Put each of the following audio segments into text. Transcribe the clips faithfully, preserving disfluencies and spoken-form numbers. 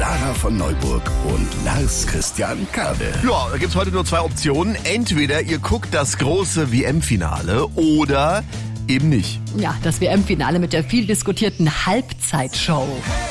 Sarah von Neuburg und Lars Christian Kade. Ja, da gibt's heute nur zwei Optionen. Entweder ihr guckt das große W M-Finale oder eben nicht. Ja, das W M-Finale mit der viel diskutierten Halbzeitshow.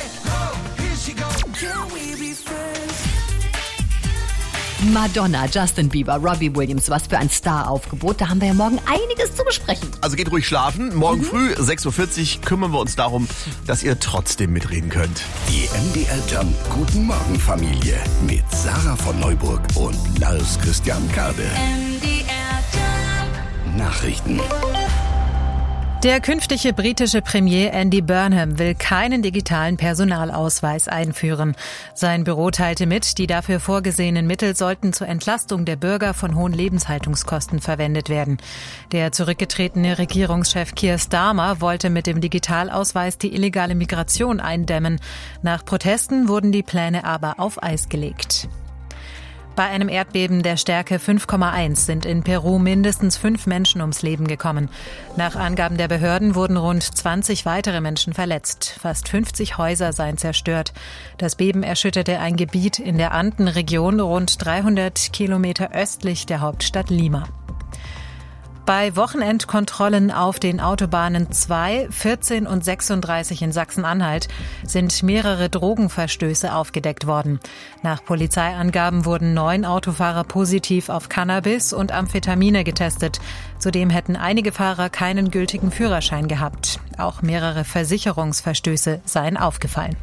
Madonna, Justin Bieber, Robbie Williams, was für ein Star-Aufgebot. Da haben wir ja morgen einiges zu besprechen. Also geht ruhig schlafen. Morgen mhm. früh, sechs Uhr vierzig, kümmern wir uns darum, dass ihr trotzdem mitreden könnt. Die M D R Jump Guten Morgen Familie mit Sarah von Neuburg und Lars Christian Kade. M D R Jump Nachrichten. Der künftige britische Premier Andy Burnham will keinen digitalen Personalausweis einführen. Sein Büro teilte mit, die dafür vorgesehenen Mittel sollten zur Entlastung der Bürger von hohen Lebenshaltungskosten verwendet werden. Der zurückgetretene Regierungschef Keir Starmer wollte mit dem Digitalausweis die illegale Migration eindämmen. Nach Protesten wurden die Pläne aber auf Eis gelegt. Bei einem Erdbeben der Stärke fünf Komma eins sind in Peru mindestens fünf Menschen ums Leben gekommen. Nach Angaben der Behörden wurden rund zwanzig weitere Menschen verletzt. Fast fünfzig Häuser seien zerstört. Das Beben erschütterte ein Gebiet in der Andenregion rund dreihundert Kilometer östlich der Hauptstadt Lima. Bei Wochenendkontrollen auf den Autobahnen zwei, vierzehn und sechsunddreißig in Sachsen-Anhalt sind mehrere Drogenverstöße aufgedeckt worden. Nach Polizeiangaben wurden neun Autofahrer positiv auf Cannabis und Amphetamine getestet. Zudem hätten einige Fahrer keinen gültigen Führerschein gehabt. Auch mehrere Versicherungsverstöße seien aufgefallen.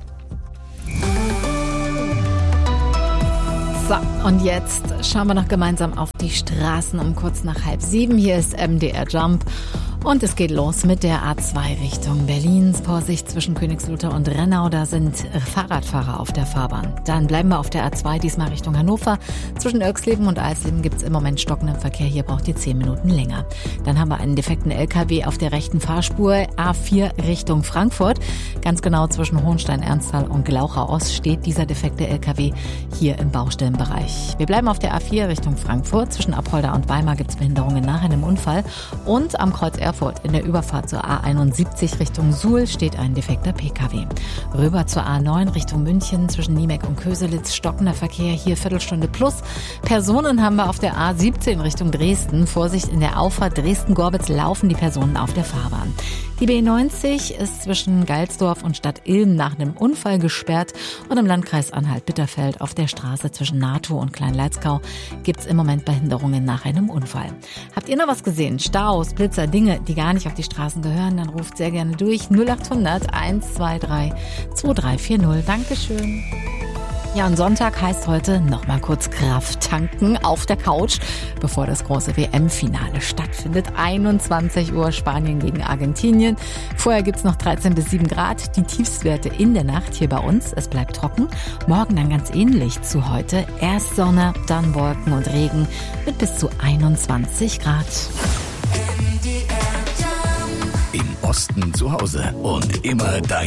So, und jetzt schauen wir noch gemeinsam auf die Straßen um kurz nach halb sieben. Hier ist M D R Jump und es geht los mit der A zwei Richtung Berlin. Vorsicht zwischen Königslutter und Rennau, da sind Fahrradfahrer auf der Fahrbahn. Dann bleiben wir auf der A zwei, diesmal Richtung Hannover. Zwischen Irxleben und Eisleben gibt es im Moment stockenden Verkehr. Hier braucht ihr zehn Minuten länger. Dann haben wir einen defekten L K W auf der rechten Fahrspur. A vier Richtung Frankfurt. Ganz genau zwischen Hohenstein-Ernsthal und Glauchau Ost steht dieser defekte L K W hier im Baustellenbereich. Wir bleiben auf der A vier Richtung Frankfurt. Zwischen Apolda und Weimar gibt es Behinderungen nach einem Unfall. Und am Kreuz Erfurt in der Überfahrt zur A einundsiebzig Richtung Suhl steht ein defekter P K W. Rüber zur A neun Richtung München zwischen Niemek und Köselitz stockender Verkehr, hier Viertelstunde plus. Personen haben wir auf der A siebzehn Richtung Dresden. Vorsicht, in der Auffahrt Dresden-Gorbitz laufen die Personen auf der Fahrbahn. Die B neunzig ist zwischen Geilsdorf und Stadt Ilm nach einem Unfall gesperrt und im Landkreis Anhalt-Bitterfeld auf der Straße zwischen Nato und Kleinleitzkau gibt es im Moment Behinderungen nach einem Unfall. Habt ihr noch was gesehen? Staus, Blitzer, Dinge, die gar nicht auf die Straßen gehören? Dann ruft sehr gerne durch null acht hundert eins zwei drei zwei drei vier null. Dankeschön. Ja, und Sonntag heißt heute noch mal kurz Kraft tanken auf der Couch, bevor das große W M-Finale stattfindet. einundzwanzig Uhr Spanien gegen Argentinien. Vorher gibt's noch dreizehn bis sieben Grad. Die Tiefstwerte in der Nacht hier bei uns. Es bleibt trocken. Morgen dann ganz ähnlich zu heute. Erst Sonne, dann Wolken und Regen mit bis zu einundzwanzig Grad. Im Osten zu Hause und immer dein